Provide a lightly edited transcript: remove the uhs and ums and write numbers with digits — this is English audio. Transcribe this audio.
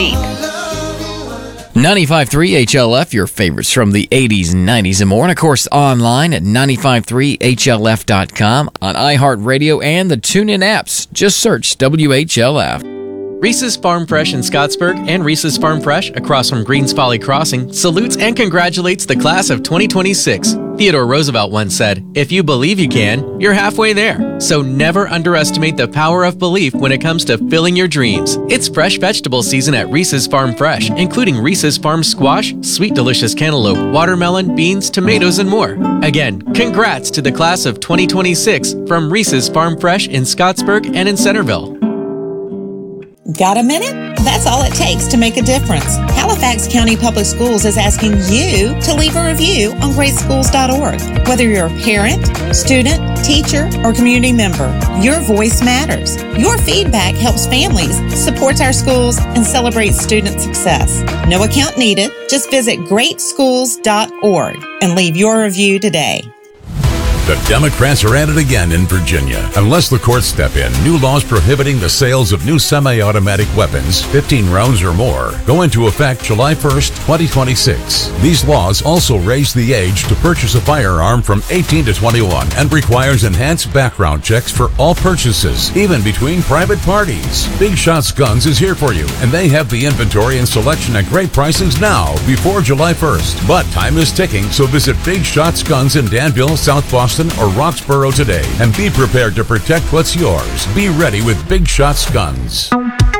95.3 HLF, your favorites from the 80s, 90s, and more. And, of course, online at 953HLF.com, on iHeartRadio, and the TuneIn apps. Just search WHLF. Reese's Farm Fresh in Scottsburg and Reese's Farm Fresh across from Greens Folly Crossing salutes and congratulates the class of 2026. Theodore Roosevelt once said, "If you believe you can, you're halfway there." So never underestimate the power of belief when it comes to filling your dreams. It's fresh vegetable season at Reese's Farm Fresh, including Reese's Farm Squash, sweet delicious cantaloupe, watermelon, beans, tomatoes, and more. Again, congrats to the class of 2026 from Reese's Farm Fresh in Scottsburg and in Centerville. Got a minute? That's all it takes to make a difference. Halifax County Public Schools is asking you to leave a review on greatschools.org. Whether you're a parent, student, teacher, or community member, your voice matters. Your feedback helps families, supports our schools, and celebrates student success. No account needed. Just visit greatschools.org and leave your review today. The Democrats are at it again in Virginia. Unless the courts step in, new laws prohibiting the sales of new semi-automatic weapons, 15 rounds or more, go into effect July 1st, 2026. These laws also raise the age to purchase a firearm from 18 to 21 and requires enhanced background checks for all purchases, even between private parties. Big Shots Guns is here for you, and they have the inventory and selection at great prices now before July 1st. But time is ticking, so visit Big Shots Guns in Danville, South Boston, or Roxborough today and be prepared to protect what's yours. Be ready with Big Shots Guns.